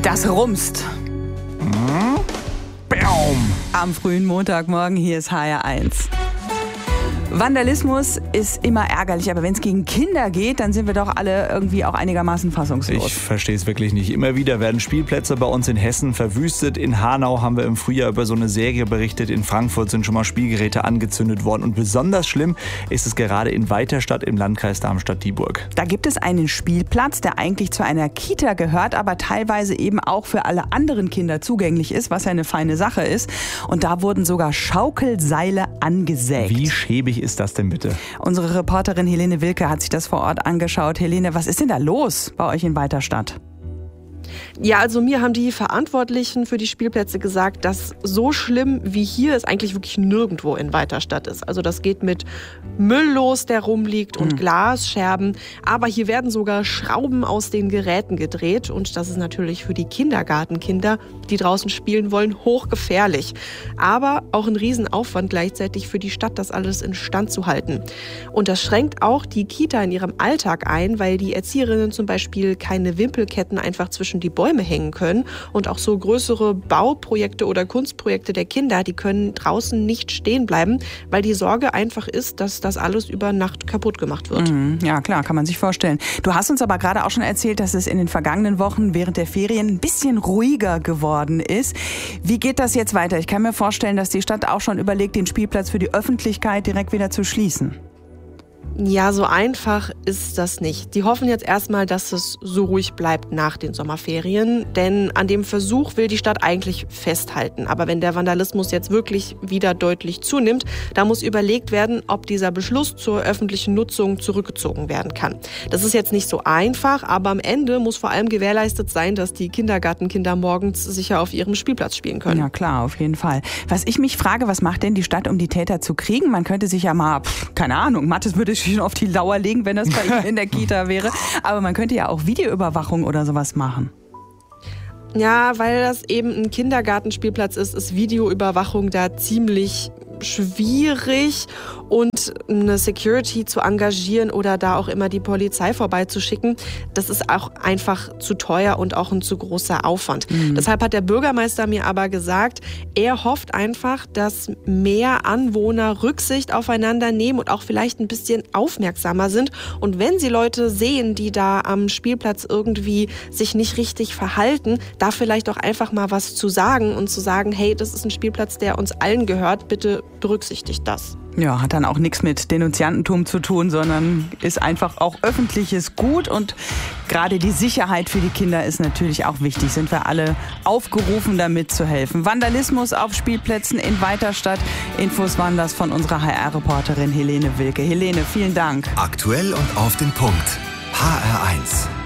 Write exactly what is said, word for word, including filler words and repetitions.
Das rumst. Mhm. Am frühen Montagmorgen, hier ist H R eins. Vandalismus ist immer ärgerlich, aber wenn es gegen Kinder geht, dann sind wir doch alle irgendwie auch einigermaßen fassungslos. Ich verstehe es wirklich nicht. Immer wieder werden Spielplätze bei uns in Hessen verwüstet. In Hanau haben wir im Frühjahr über so eine Serie berichtet. In Frankfurt sind schon mal Spielgeräte angezündet worden. Und besonders schlimm ist es gerade in Weiterstadt im Landkreis Darmstadt-Dieburg. Da gibt es einen Spielplatz, der eigentlich zu einer Kita gehört, aber teilweise eben auch für alle anderen Kinder zugänglich ist, was ja eine feine Sache ist. Und da wurden sogar Schaukelseile angesägt. Wie schäbig ist das denn bitte? Unsere Reporterin Helene Wilke hat sich das vor Ort angeschaut. Helene, was ist denn da los bei euch in Weiterstadt? Ja, also mir haben die Verantwortlichen für die Spielplätze gesagt, dass so schlimm wie hier es eigentlich wirklich nirgendwo in Weiterstadt ist. Also das geht mit Müll los, der rumliegt und mhm. Glasscherben. Aber hier werden sogar Schrauben aus den Geräten gedreht. Und das ist natürlich für die Kindergartenkinder, die draußen spielen wollen, hochgefährlich. Aber auch ein Riesenaufwand gleichzeitig für die Stadt, das alles instand zu halten. Und das schränkt auch die Kita in ihrem Alltag ein, weil die Erzieherinnen zum Beispiel keine Wimpelketten einfach zwischen die Bäume hängen können. Und auch so größere Bauprojekte oder Kunstprojekte der Kinder, die können draußen nicht stehen bleiben, weil die Sorge einfach ist, dass das alles über Nacht kaputt gemacht wird. Mhm, ja, klar, kann man sich vorstellen. Du hast uns aber gerade auch schon erzählt, dass es in den vergangenen Wochen während der Ferien ein bisschen ruhiger geworden ist. Wie geht das jetzt weiter? Ich kann mir vorstellen, dass die Stadt auch schon überlegt, den Spielplatz für die Öffentlichkeit direkt wieder zu schließen. Ja, so einfach ist das nicht. Die hoffen jetzt erstmal, dass es so ruhig bleibt nach den Sommerferien. Denn an dem Versuch will die Stadt eigentlich festhalten. Aber wenn der Vandalismus jetzt wirklich wieder deutlich zunimmt, da muss überlegt werden, ob dieser Beschluss zur öffentlichen Nutzung zurückgezogen werden kann. Das ist jetzt nicht so einfach, aber am Ende muss vor allem gewährleistet sein, dass die Kindergartenkinder morgens sicher auf ihrem Spielplatz spielen können. Ja klar, auf jeden Fall. Was ich mich frage, was macht denn die Stadt, um die Täter zu kriegen? Man könnte sich ja mal, pff, keine Ahnung, Mathis würde schon auf die Lauer legen, wenn das bei Ihnen in der Kita wäre. Aber man könnte ja auch Videoüberwachung oder sowas machen. Ja, weil das eben ein Kindergartenspielplatz ist, ist Videoüberwachung da ziemlich schwierig und eine Security zu engagieren oder da auch immer die Polizei vorbeizuschicken, das ist auch einfach zu teuer und auch ein zu großer Aufwand. Mhm. Deshalb hat der Bürgermeister mir aber gesagt, er hofft einfach, dass mehr Anwohner Rücksicht aufeinander nehmen und auch vielleicht ein bisschen aufmerksamer sind. Und wenn sie Leute sehen, die da am Spielplatz irgendwie sich nicht richtig verhalten, da vielleicht auch einfach mal was zu sagen und zu sagen, hey, das ist ein Spielplatz, der uns allen gehört, bitte berücksichtigt das. Ja, hat dann auch nichts mit Denunziantentum zu tun, sondern ist einfach auch öffentliches Gut. Und gerade die Sicherheit für die Kinder ist natürlich auch wichtig. Sind wir alle aufgerufen, da mitzuhelfen. Vandalismus auf Spielplätzen in Weiterstadt. Infos waren das von unserer H R-Reporterin Helene Wilke. Helene, vielen Dank. Aktuell und auf den Punkt. H R eins.